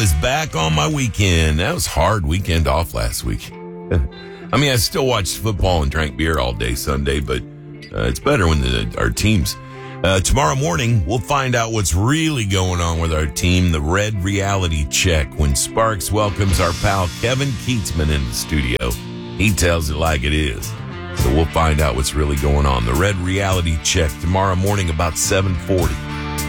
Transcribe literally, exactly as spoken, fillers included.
is back on my weekend. That was a hard weekend off last week. I mean, I still watched football and drank beer all day Sunday, but uh, it's better when the, our teams. Uh, tomorrow morning, we'll find out what's really going on with our team, the Red Reality Check, when Sparks welcomes our pal Kevin Keatsman in the studio. He tells it like it is. So we'll find out what's really going on. The Red Reality Check tomorrow morning about seven forty.